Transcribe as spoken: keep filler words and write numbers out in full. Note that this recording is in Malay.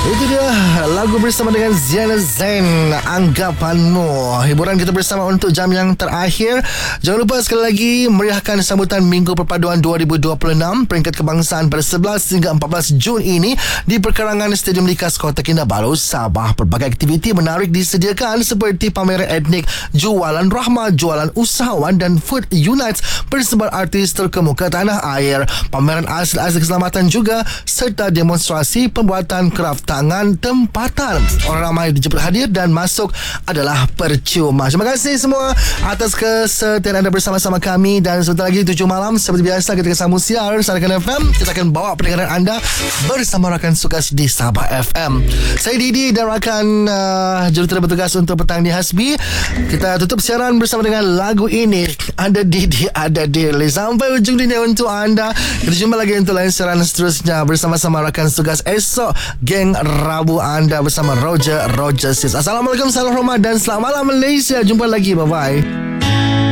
Itu dia lagu bersama dengan Ziana Zain, Anggapanmu. Hiburan kita bersama untuk jam yang terakhir. Jangan lupa sekali lagi meriahkan sambutan Minggu Perpaduan dua ribu dua puluh enam peringkat kebangsaan pada sebelas hingga empat belas Jun ini di perkarangan Stadium Likas Kota Kinabalu, Sabah. Pelbagai aktiviti menarik disediakan seperti pameran etnik, jualan rahmah, jualan usahawan dan Food Unites bersebar artis terkemuka tanah air. Pameran asal-asal keselamatan juga serta demonstrasi pembuatan kraft tangan tempatan. Orang ramai dijemput hadir dan masuk adalah percuma. Terima kasih semua atas kesetiaan anda bersama-sama kami, dan sebentar lagi tujuh malam seperti biasa kita akan sambung siar Sarakan F M. Kita akan bawa pendengaran anda bersama rakan sukas di Sabah F M. Saya Didi dan rakan uh, jurutera bertugas untuk petang di Hasbi. Kita tutup siaran bersama dengan lagu ini, Ada Didi Ada Dili. Sampai ujung dunia untuk anda. Kita jumpa lagi untuk lain siaran seterusnya bersama-sama rakan tugas esok geng Rabu anda bersama Roger Roger Sis. Assalamualaikum, salam hormat dan selamat malam Malaysia. Jumpa lagi, bye bye.